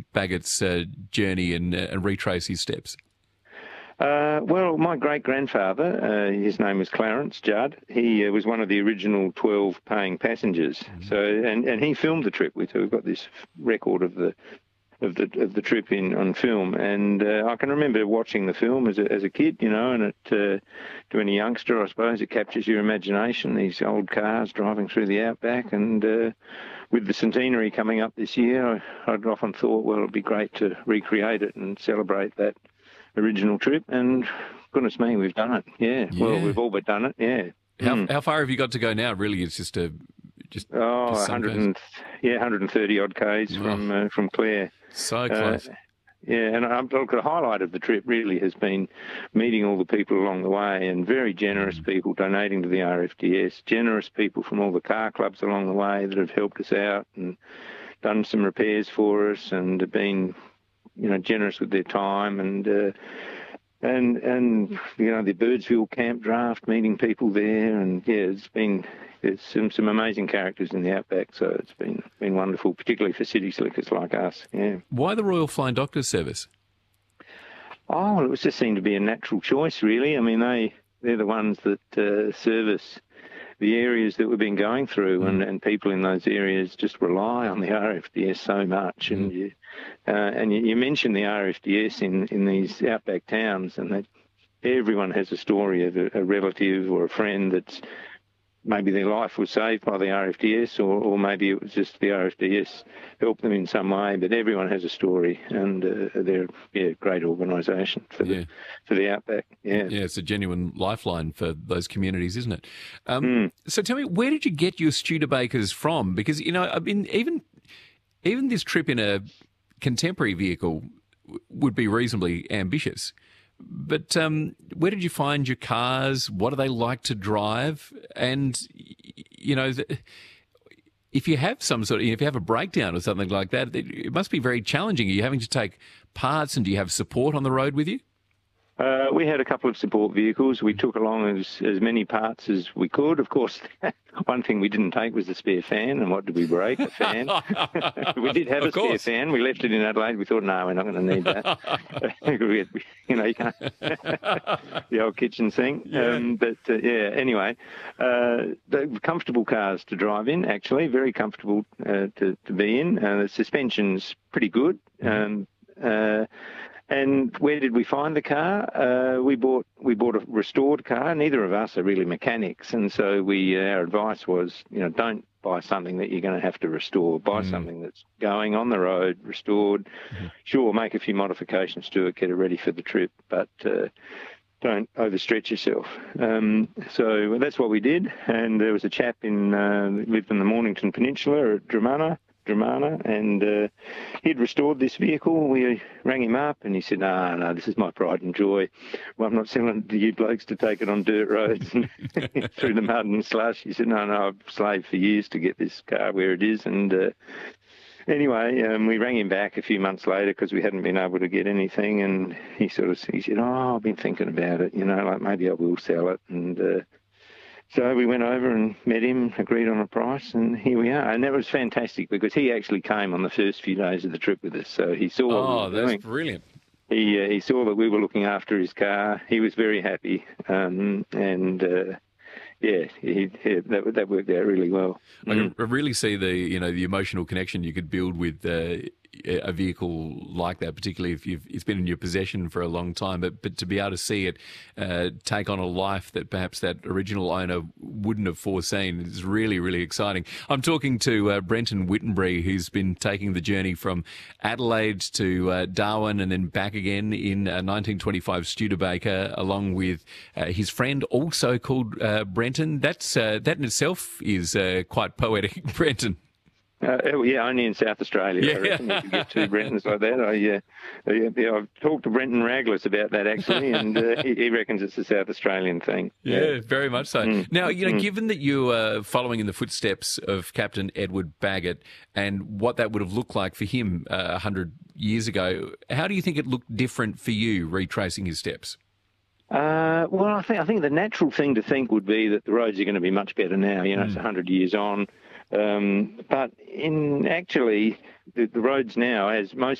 Baggett's journey and retrace his steps? Well, my great-grandfather, his name was Clarence Judd. He was one of the original 12 paying passengers. So, and he filmed the trip. We've got this record of the trip on film, and I can remember watching the film as a kid, and to any youngster, I suppose, it captures your imagination. These old cars driving through the outback, and with the centenary coming up this year, I'd often thought, well, it'd be great to recreate it and celebrate that original trip, and goodness me, we've done it. Yeah. Well, we've all but done it. Yeah. How far have you got to go now? Really, it's just 130 odd k's from Clare. So close. And look, the highlight of the trip really has been meeting all the people along the way, and very generous people donating to the RFDS, generous people from all the car clubs along the way that have helped us out and done some repairs for us and have been generous with their time, and the Birdsville camp draft, meeting people there, and there's some amazing characters in the outback, so it's been wonderful, particularly for city slickers like us. Yeah. Why the Royal Flying Doctor Service? Oh, well, it was just seemed to be a natural choice, really. I mean, they're the ones that service the areas that we've been going through, and people in those areas just rely on the RFDS so much. And you mentioned the RFDS in these outback towns, and that everyone has a story of a relative or a friend that's maybe their life was saved by the RFDS, or maybe it was just the RFDS helped them in some way. But everyone has a story, and they're a great organisation for the outback. Yeah, it's a genuine lifeline for those communities, isn't it? So tell me, where did you get your Studebakers from? Because I mean, even this trip in a contemporary vehicle would be reasonably ambitious. But where did you find your cars? What do they like to drive? And, if you have if you have a breakdown or something like that, it must be very challenging. Are you having to take parts, and do you have support on the road with you? We had a couple of support vehicles. We took along as many parts as we could. Of course, one thing we didn't take was the spare fan. And what did we break? A fan. We did have a spare fan. We left it in Adelaide. We thought, no, we're not going to need that. You can't. The old kitchen sink. Yeah. Anyway, the comfortable cars to drive in, actually, very comfortable to be in. The suspension's pretty good. And where did we find the car? We bought a restored car. Neither of us are really mechanics, and so our advice was, don't buy something that you're going to have to restore. Buy something that's going on the road, restored. Sure, make a few modifications to it, get it ready for the trip, but don't overstretch yourself. So that's what we did. And there was a chap lived in the Mornington Peninsula at Dramana, and he'd restored this vehicle. We rang him up, and he said, no, this is my pride and joy. Well, I'm not selling it to you blokes to take it on dirt roads and through the mud and slush. He said, no, I've slaved for years to get this car where it is. And anyway, we rang him back a few months later because we hadn't been able to get anything, and he said, I've been thinking about it, maybe I will sell it. And so we went over and met him, agreed on a price, and here we are. And that was fantastic because he actually came on the first few days of the trip with us, so he saw what we were doing. That's brilliant. He saw that we were looking after his car. He was very happy, that worked out really well. I can really see the emotional connection you could build with a vehicle like that, particularly if it's been in your possession for a long time, but to be able to see it take on a life that perhaps that original owner wouldn't have foreseen is really, really exciting. I'm talking to Brenton Whittenbury, who's been taking the journey from Adelaide to Darwin and then back again in 1925 Studebaker, along with his friend, also called Brenton. That in itself is quite poetic, Brenton. Only in South Australia. I reckon you could get two Brentons like that. I've talked to Brenton Raglas about that, actually, and he reckons it's a South Australian thing. Yeah, very much so. Now, given that you are following in the footsteps of Captain Edward Baggett and what that would have looked like for him 100 years ago, how do you think it looked different for you, retracing his steps? Well, I think the natural thing to think would be that the roads are going to be much better now. It's 100 years on. But in actually, the roads now, as most